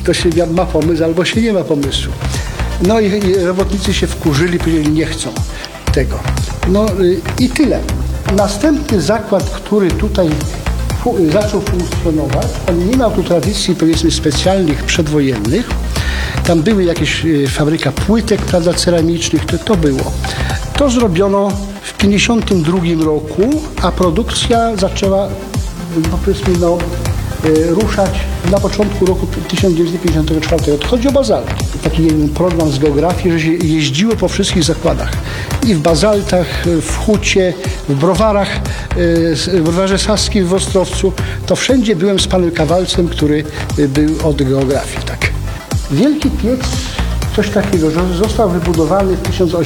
to się ma pomysł, albo się nie ma pomysłu. No i robotnicy się wkurzyli, powiedzieli, nie chcą tego. No i tyle. Następny zakład, który tutaj zaczął funkcjonować, on nie miał tu tradycji, powiedzmy, specjalnych, przedwojennych. Tam były jakieś fabryka płytek, prawda, ceramicznych, to było. To zrobiono w 1952 roku, a produkcja zaczęła, powiedzmy, ruszać na początku roku 1954. To chodzi o bazalty. Taki jeden program z geografii, że się jeździło po wszystkich zakładach. I w Bazaltach, w Hucie, w Browarach, w Browarze Saskim, w Ostrowcu. To wszędzie byłem z panem Kawalcem, który był od geografii. Tak. Wielki piec, coś takiego, że został wybudowany w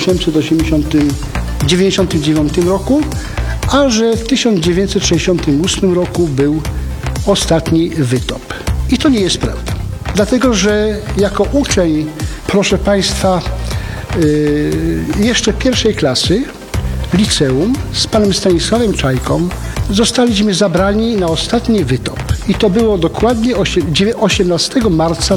1899 roku, a że w 1968 roku był ostatni wytop. I to nie jest prawda. Dlatego, że jako uczeń, proszę państwa, jeszcze pierwszej klasy liceum z panem Stanisławem Czajką zostaliśmy zabrani na ostatni wytop. I to było dokładnie 18 marca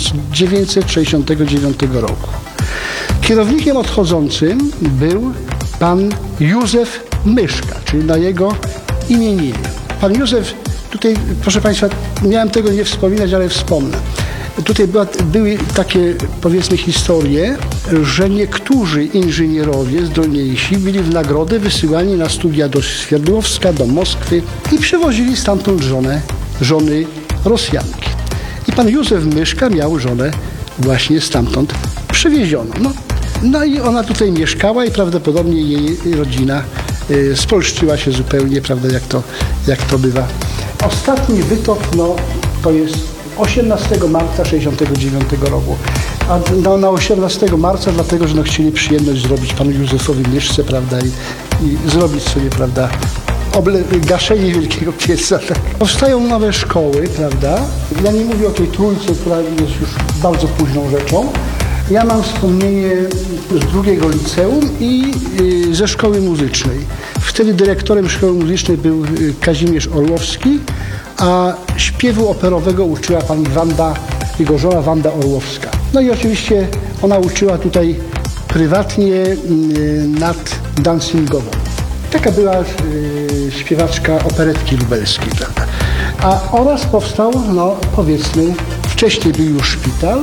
1969 roku. Kierownikiem odchodzącym był pan Józef Myszka, czyli na jego imieniu. Pan Józef, tutaj, proszę państwa, miałem tego nie wspominać, ale wspomnę. Tutaj były takie, powiedzmy, historie, że niektórzy inżynierowie zdolniejsi byli w nagrodę wysyłani na studia do Swierdłowska, do Moskwy i przywozili stamtąd żony Rosjanki. I pan Józef Myszka miał żonę właśnie stamtąd przywiezioną. No i ona tutaj mieszkała i prawdopodobnie jej rodzina spolszczyła się zupełnie, prawda, jak to bywa. Ostatni wytop, to jest 18 marca 1969 roku. A na 18 marca, dlatego, że chcieli przyjemność zrobić panu Józefowi Myszce, prawda, i zrobić sobie, prawda, gaszenie wielkiego pieca. Tak. Powstają nowe szkoły, prawda. Ja nie mówię o tej trójce, która jest już bardzo późną rzeczą. Ja mam wspomnienie z drugiego liceum i ze szkoły muzycznej. Wtedy dyrektorem szkoły muzycznej był Kazimierz Orłowski, a śpiewu operowego uczyła pani jego żona Wanda Orłowska. No i oczywiście ona uczyła tutaj prywatnie nad dancingową. Taka była śpiewaczka operetki lubelskiej, prawda. Oraz powstał, powiedzmy, wcześniej był już szpital.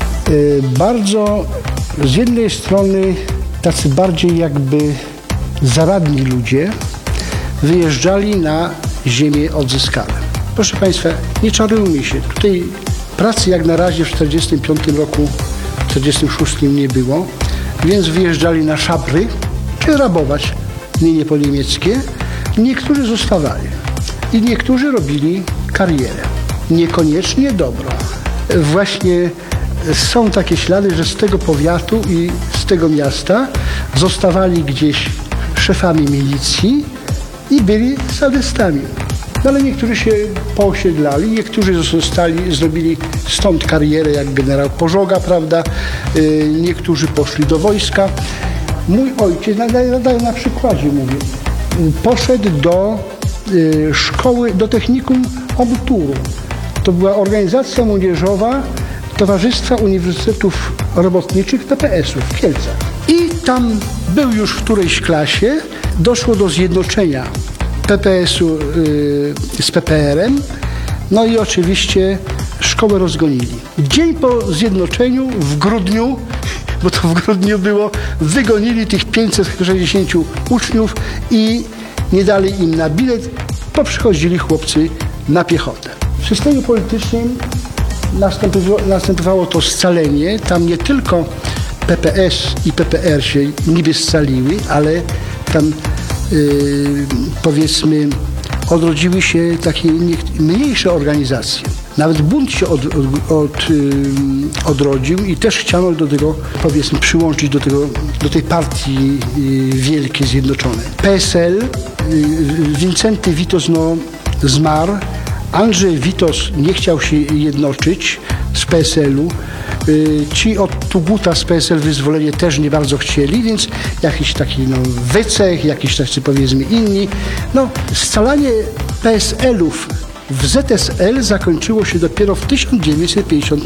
Bardzo z jednej strony tacy bardziej jakby zaradni ludzie wyjeżdżali na ziemię odzyskane. Proszę państwa, nie czarujmy się. Tutaj pracy jak na razie w 1945 roku, w 1946 nie było, więc wyjeżdżali na szabry, czy rabować mienie po niemieckie. Niektórzy zostawali i niektórzy robili karierę. Niekoniecznie dobrą. Właśnie są takie ślady, że z tego powiatu i z tego miasta zostawali gdzieś szefami milicji i byli sadystami. No ale niektórzy się poosiedlali, niektórzy zrobili stąd karierę jak generał Pożoga, prawda? Niektórzy poszli do wojska. Mój ojciec, nadaję na przykładzie mówię, poszedł do szkoły, do technikum Obuturu. To była organizacja młodzieżowa Towarzystwa Uniwersytetów Robotniczych PPS-u w Kielcach. I tam był już w którejś klasie, doszło do zjednoczenia PPS-u z PPR-em, no i oczywiście szkołę rozgonili. Dzień po zjednoczeniu, w grudniu, bo to w grudniu było, wygonili tych 560 uczniów i nie dali im na bilet, poprzychodzili chłopcy na piechotę. W systemie politycznym następowało to scalenie. Tam nie tylko PPS i PPR się niby scaliły, ale tam powiedzmy odrodziły się takie mniejsze organizacje. Nawet bunt się odrodził i też chciano do tego, powiedzmy, przyłączyć do tej partii wielkiej, zjednoczonej. PSL, Wincenty Witos zmarł, Andrzej Witos nie chciał się jednoczyć z PSL-u. Ci od Tuguta z PSL Wyzwolenie też nie bardzo chcieli, więc jakiś taki Wycech, jakiś tacy, powiedzmy, inni. Scalanie PSL-ów w ZSL zakończyło się dopiero w 1950